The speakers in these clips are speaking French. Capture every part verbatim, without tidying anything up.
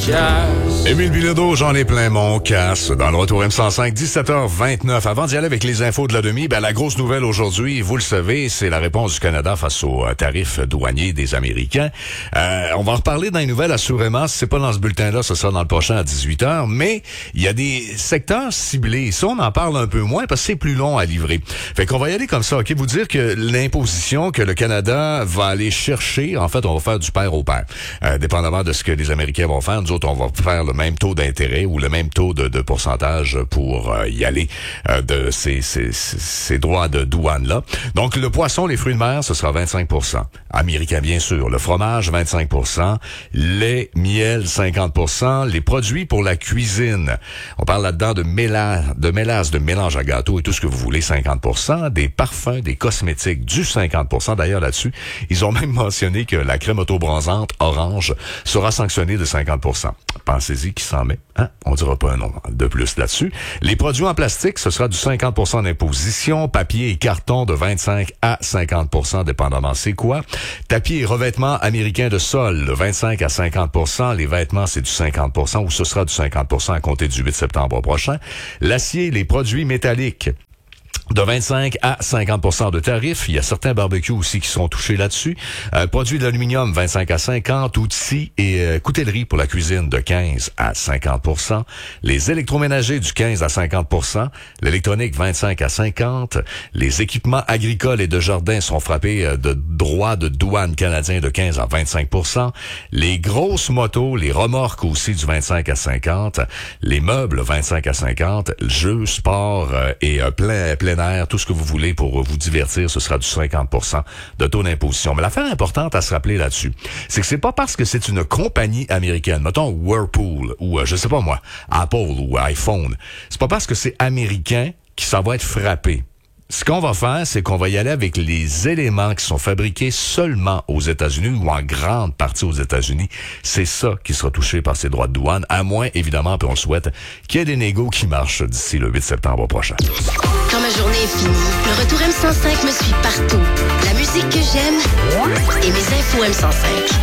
jazz. Émile Bilodeau, j'en ai plein mon casse. Dans le retour M cent cinq, dix-sept heures vingt-neuf. Avant d'y aller avec les infos de la demi, ben, la grosse nouvelle aujourd'hui, vous le savez, c'est la réponse du Canada face aux tarifs douaniers des Américains. Euh, on va en reparler dans les nouvelles, assurément. Si c'est pas dans ce bulletin-là, ce sera dans le prochain à dix-huit heures. Mais il y a des secteurs ciblés. Ça, on en parle un peu moins parce que c'est plus long à livrer. Fait qu'on va y aller comme ça, OK? Vous dire que l'imposition que le Canada va aller chercher, en fait, on va faire du pair au pair. Euh, dépendamment de ce que les Américains vont faire, nous autres, on va faire le même taux d'intérêt ou le même taux de, de pourcentage pour euh, y aller euh, de ces, ces, ces droits de douane-là. Donc, le poisson, les fruits de mer, ce sera vingt-cinq pour cent. Américain, bien sûr. Le fromage, vingt-cinq pour cent. Lait, miel, cinquante pour cent. Les produits pour la cuisine. On parle là-dedans de mélange, de mélange, de mélange à gâteau et tout ce que vous voulez, cinquante pour cent. Des parfums, des cosmétiques, du cinquante pour cent. D'ailleurs, là-dessus, ils ont même mentionné que la crème auto-bronzante orange sera sanctionnée de cinquante pour cent. Pensez-y qui s'en met. Hein? On dira pas un nom de plus là-dessus. Les produits en plastique, ce sera du cinquante pour cent d'imposition. Papier et carton de vingt-cinq à cinquante pour cent, dépendamment c'est quoi. Tapis et revêtements américains de sol, vingt-cinq à cinquante pour cent. Les vêtements, c'est du cinquante pour cent ou ce sera du cinquante pour cent à compter du huit septembre prochain. L'acier, les produits métalliques, de vingt-cinq à cinquante pour cent de tarifs. Il y a certains barbecues aussi qui sont touchés là-dessus. Euh, produits d'aluminium, vingt-cinq à cinquante. Outils et euh, coutellerie pour la cuisine, de quinze à cinquante pour cent. Les électroménagers, du quinze à cinquante pour cent. L'électronique, vingt-cinq à cinquante. Les équipements agricoles et de jardin sont frappés euh, de droits de douane canadiens de quinze à vingt-cinq pour cent. Les grosses motos, les remorques aussi, du vingt-cinq à cinquante. Les meubles, vingt-cinq à cinquante. Jeux, sport euh, et euh, plein, plein air, tout ce que vous voulez pour vous divertir, ce sera du cinquante pour cent de taux d'imposition. Mais l'affaire importante à se rappeler là-dessus, c'est que c'est pas parce que c'est une compagnie américaine, mettons Whirlpool ou euh, je sais pas moi, Apple ou iPhone, c'est pas parce que c'est américain que ça va être frappé. Ce qu'on va faire, c'est qu'on va y aller avec les éléments qui sont fabriqués seulement aux États-Unis ou en grande partie aux États-Unis. C'est ça qui sera touché par ces droits de douane, à moins, évidemment, puis on souhaite qu'il y ait des négos qui marchent d'ici le huit septembre prochain. Quand ma journée est finie, le retour M cent cinq me suit partout. La musique que j'aime et mes infos M cent cinq.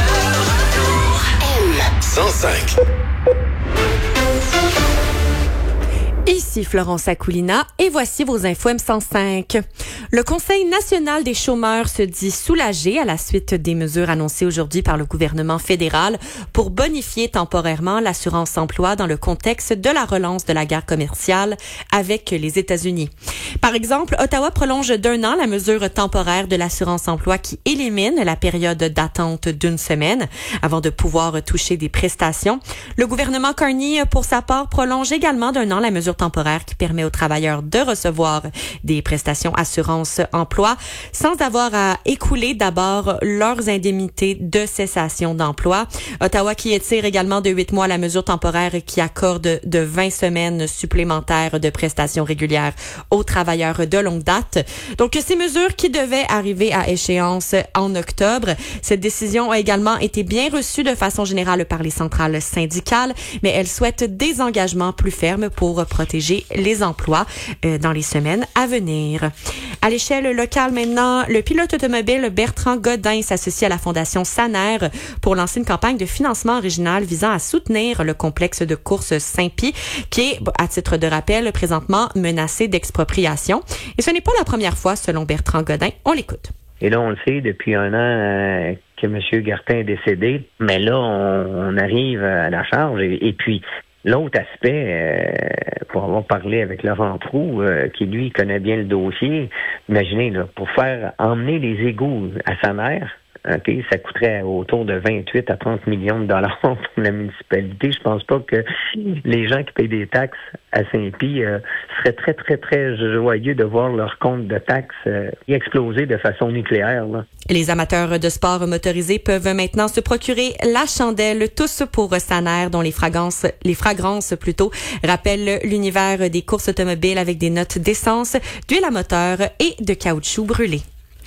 M cent cinq. Ici Florence Akoulina et voici vos infos M cent cinq. Le Conseil national des chômeurs se dit soulagé à la suite des mesures annoncées aujourd'hui par le gouvernement fédéral pour bonifier temporairement l'assurance-emploi dans le contexte de la relance de la guerre commerciale avec les États-Unis. Par exemple, Ottawa prolonge d'un an la mesure temporaire de l'assurance-emploi qui élimine la période d'attente d'une semaine avant de pouvoir toucher des prestations. Le gouvernement Carney, pour sa part, prolonge également d'un an la mesure temporaire qui permet aux travailleurs de recevoir des prestations assurance-emploi sans avoir à écouler d'abord leurs indemnités de cessation d'emploi. Ottawa qui étire également de huit mois la mesure temporaire qui accorde de vingt semaines supplémentaires de prestations régulières aux travailleurs de longue date. Donc, ces mesures qui devaient arriver à échéance en octobre. Cette décision a également été bien reçue de façon générale par les centrales syndicales, mais elles souhaitent des engagements plus fermes pour protéger les emplois euh, dans les semaines à venir. À l'échelle locale maintenant, le pilote automobile Bertrand Godin s'associe à la Fondation Saner pour lancer une campagne de financement original visant à soutenir le complexe de course Saint-Pie qui est, à titre de rappel, présentement menacé d'expropriation. Et ce n'est pas la première fois, selon Bertrand Godin. On l'écoute. Et là, on le sait, depuis un an euh, que M. Gartin est décédé, mais là, on, on arrive à la charge. Et, et puis, l'autre aspect, euh, pour avoir parlé avec Laurent Proulx, euh, qui, lui, connaît bien le dossier, imaginez, là, pour faire emmener les égouts à sa mère, OK, ça coûterait autour de vingt-huit à trente millions de dollars pour la municipalité. Je pense pas que les gens qui payent des taxes à Saint-Pie euh, seraient très, très, très joyeux de voir leur compte de taxes euh, exploser de façon nucléaire, là. Les amateurs de sport motorisés peuvent maintenant se procurer la chandelle Tous pour Saner, dont les fragrances, les fragrances plutôt, rappellent l'univers des courses automobiles avec des notes d'essence, d'huile à moteur et de caoutchouc brûlé.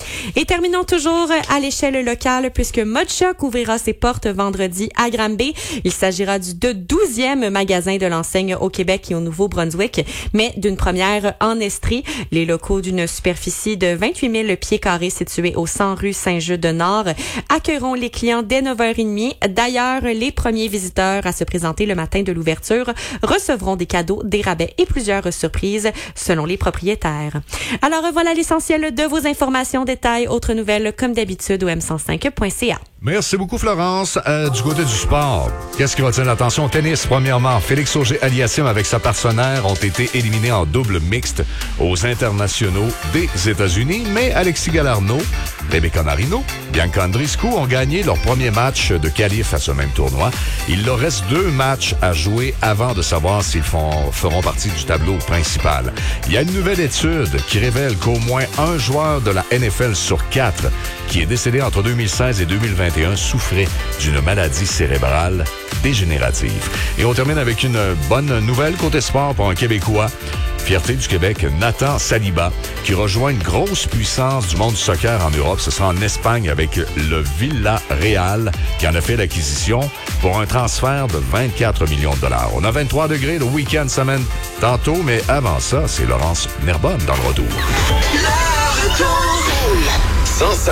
Et terminons toujours à l'échelle locale puisque Mod Choc ouvrira ses portes vendredi à Granby. Il s'agira du douzième magasin de l'enseigne au Québec et au Nouveau-Brunswick, mais d'une première en Estrie. Les locaux d'une superficie de vingt-huit mille pieds carrés situés au cent rue Saint-Jeu-de-Nord accueilleront les clients dès neuf heures trente. D'ailleurs, les premiers visiteurs à se présenter le matin de l'ouverture recevront des cadeaux, des rabais et plusieurs surprises selon les propriétaires. Alors voilà l'essentiel de vos informations. Détails, autres nouvelles comme d'habitude au m cent cinq point c a. Merci beaucoup, Florence. Euh, du côté du sport, qu'est-ce qui retient l'attention au tennis? Premièrement, Félix Auger-Aliassime avec sa partenaire ont été éliminés en double mixte aux internationaux des États-Unis, mais Alexis Galarneau, Rebecca Marino, Bianca Andreescu ont gagné leur premier match de qualif à ce même tournoi. Il leur reste deux matchs à jouer avant de savoir s'ils font, feront partie du tableau principal. Il y a une nouvelle étude qui révèle qu'au moins un joueur de la N F L sur quatre qui est décédé entre deux mille seize et deux mille vingt et un souffrait d'une maladie cérébrale dégénérative. Et on termine avec une bonne nouvelle côté sport pour un Québécois. Fierté du Québec, Nathan Saliba, qui rejoint une grosse puissance du monde du soccer en Europe. Ce sera en Espagne avec le Villarreal, qui en a fait l'acquisition pour un transfert de vingt-quatre millions de dollars. On a vingt-trois degrés, le week-end s'amène tantôt, mais avant ça, c'est Laurence Nerbonne dans le retour. Le retour cent cinq.